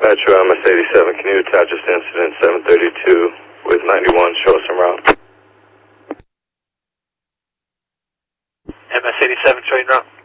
Dispatcher, MS-87, can you attach this incident 732 with 91, show us some route? MS-87 showing route.